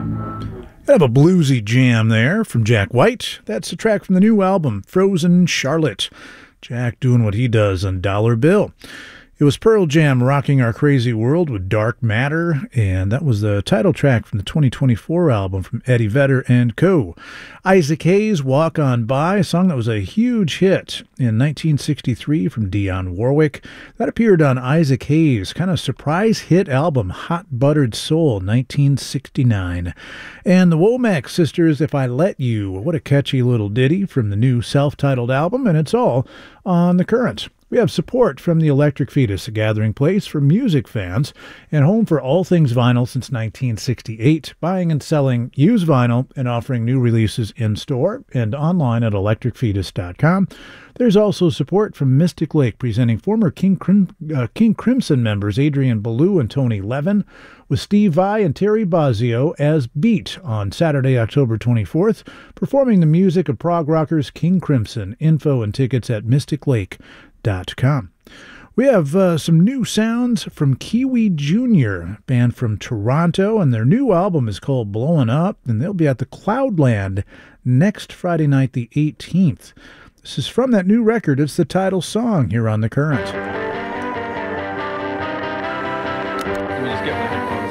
Kind of a bluesy jam there from Jack White. That's a track from the new album, Frozen Charlotte. Jack doing what he does on Dollar Bill. It was Pearl Jam rocking our crazy world with Dark Matter, and that was the title track from the 2024 album from Eddie Vedder and Co. Isaac Hayes' Walk On By, a song that was a huge hit in 1963 from Dionne Warwick. That appeared on Isaac Hayes' kind of surprise hit album, Hot Buttered Soul, 1969. And the Womack Sisters, If I Let You, what a catchy little ditty from the new self-titled album, and it's all on The Current. We have support from the Electric Fetus, a gathering place for music fans and home for all things vinyl since 1968, buying and selling used vinyl and offering new releases in-store and online at electricfetus.com. There's also support from Mystic Lake, presenting former King Crimson members Adrian Ballou and Tony Levin, with Steve Vai and Terry Bozzio as Beat on Saturday, October 24th, performing the music of prog rockers King Crimson. Info and tickets at mysticlake.com. We have some new sounds from Kiwi Jr., band from Toronto, and their new album is called Blowin' Up, and they'll be at the Cloudland next Friday night, the 18th. This is from that new record. It's the title song here on The Current. Let me just get my headphones.